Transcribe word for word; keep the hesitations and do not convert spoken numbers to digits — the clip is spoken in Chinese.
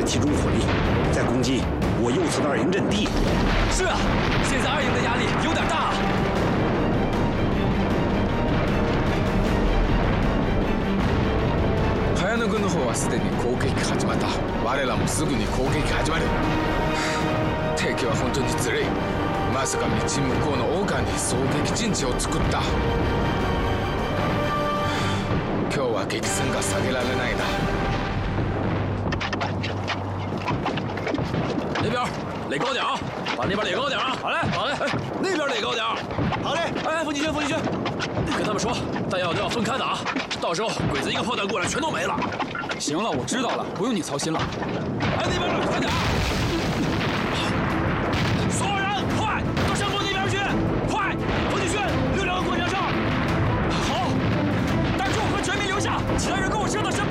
集中火力，再攻击我右侧的二营阵地。 是啊，现在二营的压力有点大啊。 茅野軍の方はすでに攻撃始まった。我らもすぐに攻撃始まる。敵は本当にずるい。まさか道向こうの丘に狙撃陣地を作った。今日は激戦が下げられないな。 那边垒高点啊，把那边垒高点啊！好嘞，好嘞，哎，那边垒高点。好嘞，哎，冯继轩，冯继轩，你跟他们说，弹药都要分开打，到时候鬼子一个炮弹过来，全都没了。 行了，我知道了，不用你操心了。 哎，那边的快点！所有人快到山坡那边去！快，冯继轩，六两个过墙上。好，带住和全民留下，其他人跟我撤到山。